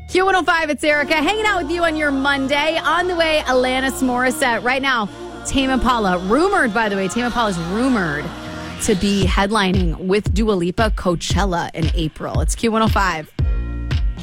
Q105, it's Erica hanging out with you on your Monday. On the way, Alanis Morissette. Right now, Tame Impala. Rumored, by the way, Tame Impala is rumored to be headlining with Dua Lipa Coachella in April. It's Q105.